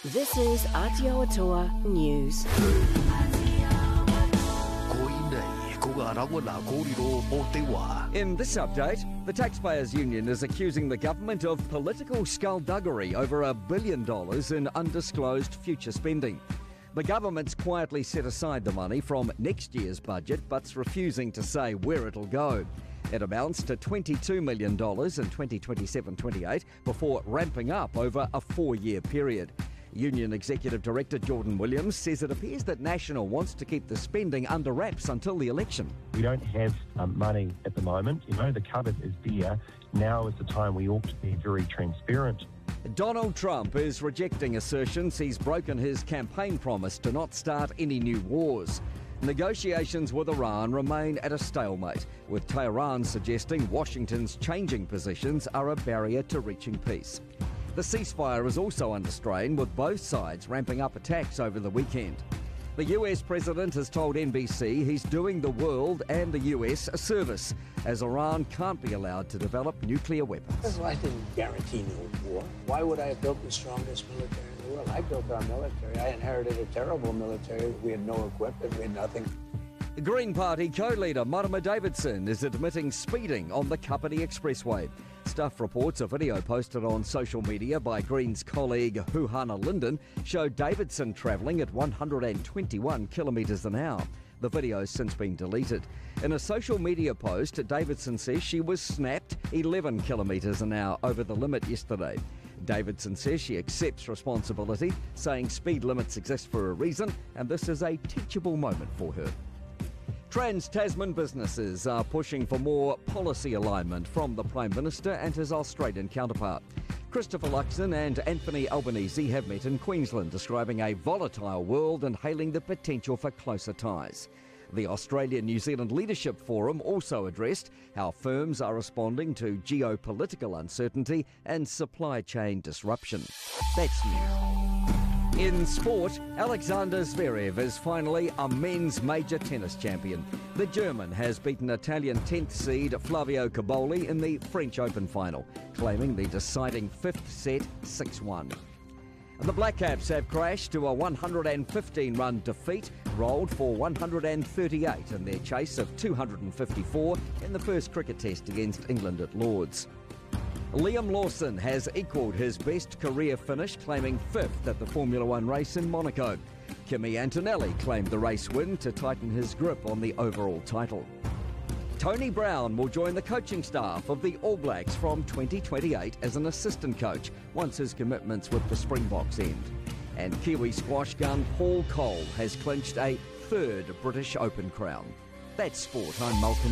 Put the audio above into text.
This is Aotearoa News. In this update, the Taxpayers Union is accusing the government of political skullduggery over $1 billion in undisclosed future spending. The government's quietly set aside the money from next year's budget, but's refusing to say where it'll go. It amounts to $22 million in 2027-28 before ramping up over a 4-year period. Union Executive Director Jordan Williams says it appears that National wants to keep the spending under wraps until the election. We don't have money at the moment. The cupboard is bare. Now is the time we ought to be very transparent. Donald Trump is rejecting assertions he's broken his campaign promise to not start any new wars. Negotiations with Iran remain at a stalemate, with Tehran suggesting Washington's changing positions are a barrier to reaching peace. The ceasefire is also under strain, with both sides ramping up attacks over the weekend. The US president has told NBC he's doing the world and the US a service, as Iran can't be allowed to develop nuclear weapons. I didn't guarantee no war. Why would I have built the strongest military in the world? I built our military. I inherited a terrible military. We had no equipment. We had nothing. The Green Party co-leader Marama Davidson is admitting speeding on the Kapiti Expressway. Stuff reports a video posted on social media by Greens colleague Huhana Linden showed Davidson travelling at 121 kilometres an hour. The video has since been deleted. In a social media post, Davidson says she was snapped 11 kilometres an hour over the limit yesterday. Davidson says she accepts responsibility, saying speed limits exist for a reason, and this is a teachable moment for her. Trans-Tasman businesses are pushing for more policy alignment from the Prime Minister and his Australian counterpart. Christopher Luxon and Anthony Albanese have met in Queensland, describing a volatile world and hailing the potential for closer ties. The Australia-New Zealand Leadership Forum also addressed how firms are responding to geopolitical uncertainty and supply chain disruption. That's news. In sport, Alexander Zverev is finally a men's major tennis champion. The German has beaten Italian 10th seed Flavio Cobolli in the French Open final, claiming the deciding 5th set 6-1. The Black Caps have crashed to a 115-run defeat, rolled for 138 in their chase of 254 in the first cricket test against England at Lord's. Liam Lawson has equalled his best career finish, claiming 5th at the Formula One race in Monaco. Kimi Antonelli claimed the race win to tighten his grip on the overall title. Tony Brown will join the coaching staff of the All Blacks from 2028 as an assistant coach once his commitments with the Springboks end. And Kiwi squash gun Paul Cole has clinched a 3rd British Open crown. That's sport. I'm Malcolm